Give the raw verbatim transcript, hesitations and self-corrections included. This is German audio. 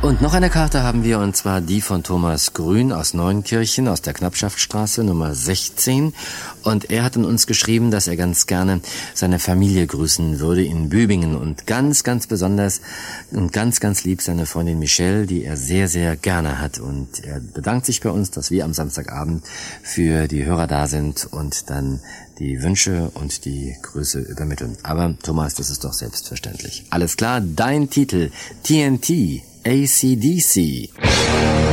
Und noch eine Karte haben wir, und zwar die von Thomas Grün aus Neunkirchen, aus der Knappschaftstraße Nummer sechzehn. Und er hat an uns geschrieben, dass er ganz gerne seine Familie grüßen würde in Bübingen. Und ganz, ganz besonders und ganz, ganz lieb seine Freundin Michelle, die er sehr, sehr gerne hat. Und er bedankt sich bei uns, dass wir am Samstagabend für die Hörer da sind und dann die Wünsche und die Grüße übermitteln. Aber Thomas, das ist doch selbstverständlich. Alles klar, dein Titel, T N T, A C D C.